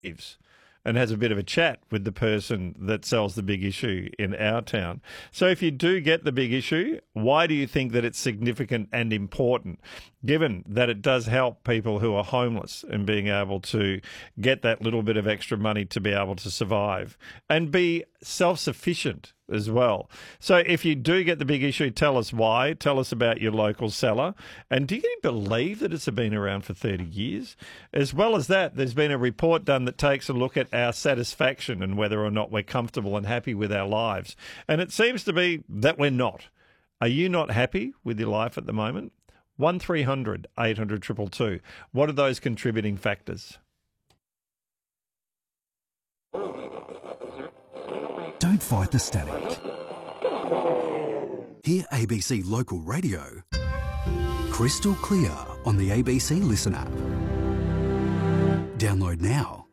and has a bit of a chat with the person that sells the Big Issue in our town. So if you do get the Big Issue, why do you think that it's significant and important, given that it does help people who are homeless and being able to get that little bit of extra money to be able to survive and be self-sufficient as well? So if you do get the Big Issue, tell us why. Tell us about your local seller. And do you believe that it's been around for 30 years? As well as that, there's been a report done that takes a look at our satisfaction and whether or not we're comfortable and happy with our lives. And it seems to be that we're not. Are you not happy with your life at the moment? 1300 800 222. What are those contributing factors? Don't fight the static. Hear ABC Local Radio crystal clear on the ABC Listen app. Download now.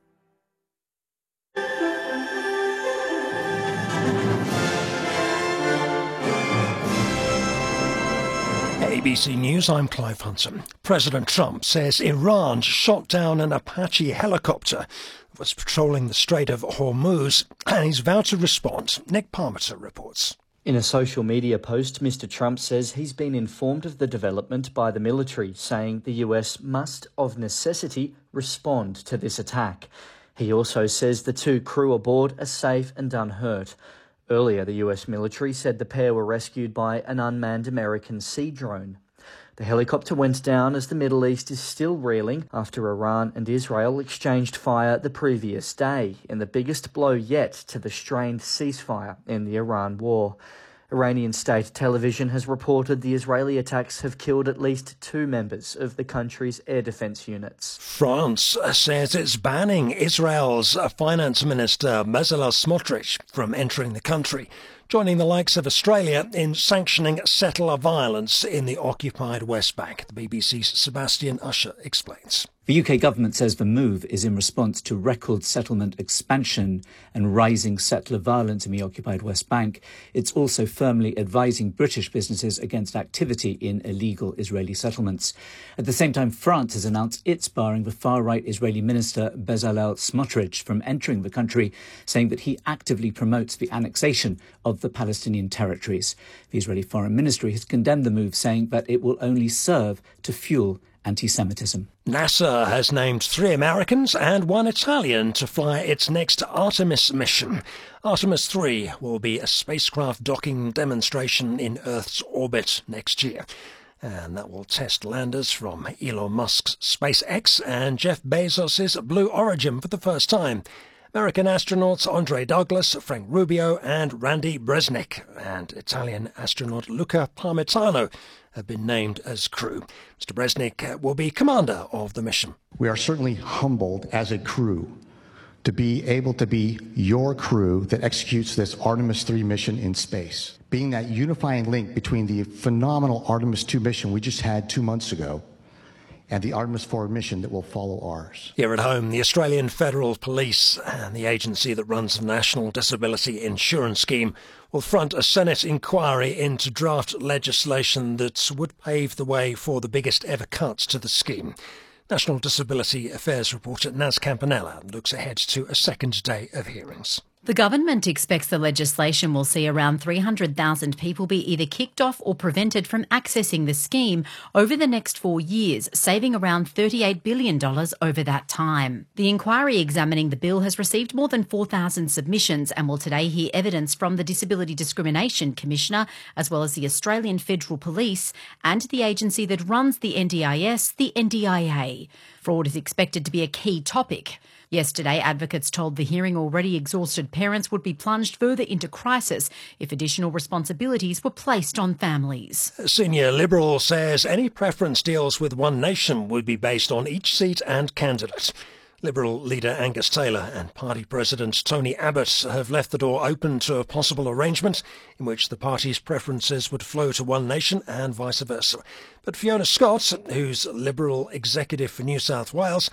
ABC News, I'm Clive Hudson. President Trump says Iran shot down an Apache helicopter that was patrolling the Strait of Hormuz, and he's vowed to respond. Nick Parmiter reports. In a social media post, Mr. Trump says he's been informed of the development by the military, saying the US must, of necessity, respond to this attack. He also says the two crew aboard are safe and unhurt. Earlier, the US military said the pair were rescued by an unmanned American sea drone. The helicopter went down as the Middle East is still reeling after Iran and Israel exchanged fire the previous day, in the biggest blow yet to the strained ceasefire in the Iran war. Iranian state television has reported the Israeli attacks have killed at least 2 members of the country's air defense units. France says it's banning Israel's finance minister Bezalel Smotrich from entering the country, joining the likes of Australia in sanctioning settler violence in the occupied West Bank. The BBC's Sebastian Usher explains. The UK government says the move is in response to record settlement expansion and rising settler violence in the occupied West Bank. It's also firmly advising British businesses against activity in illegal Israeli settlements. At the same time, France has announced it's barring the far-right Israeli minister Bezalel Smotrich from entering the country, saying that he actively promotes the annexation of the Palestinian territories. The Israeli Foreign Ministry has condemned the move, saying that it will only serve to fuel anti-Semitism. NASA has named 3 Americans and 1 Italian to fly its next Artemis mission. Artemis 3 will be a spacecraft docking demonstration in Earth's orbit next year. And that will test landers from Elon Musk's SpaceX and Jeff Bezos' Blue Origin for the first time. American astronauts Andre Douglas, Frank Rubio and Randy Bresnik and Italian astronaut Luca Parmitano have been named as crew. Mr. Bresnik will be commander of the mission. We are certainly humbled as a crew to be able to be your crew that executes this Artemis 3 mission in space, being that unifying link between the phenomenal Artemis 2 mission we just had 2 months ago and the Artemis 4 mission that will follow ours. Here at home, the Australian Federal Police and the agency that runs the National Disability Insurance Scheme will front a Senate inquiry into draft legislation that would pave the way for the biggest ever cuts to the scheme. National Disability Affairs reporter Naz Campanella looks ahead to a second day of hearings. The government expects the legislation will see around 300,000 people be either kicked off or prevented from accessing the scheme over the next 4 years, saving around $38 billion over that time. The inquiry examining the bill has received more than 4,000 submissions and will today hear evidence from the Disability Discrimination Commissioner, as well as the Australian Federal Police and the agency that runs the NDIS, the NDIA. Fraud is expected to be a key topic. Yesterday, advocates told the hearing already exhausted parents would be plunged further into crisis if additional responsibilities were placed on families. A senior Liberal says any preference deals with One Nation would be based on each seat and candidate. Liberal leader Angus Taylor and party president Tony Abbott have left the door open to a possible arrangement in which the party's preferences would flow to One Nation and vice versa. But Fiona Scott, who's Liberal executive for New South Wales,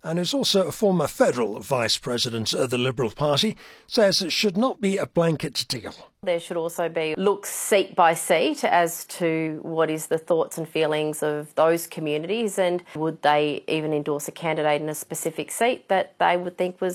and who's also a former federal vice president of the Liberal Party, says it should not be a blanket deal. There should also be looks seat by seat as to what is the thoughts and feelings of those communities, and would they even endorse a candidate in a specific seat that they would think was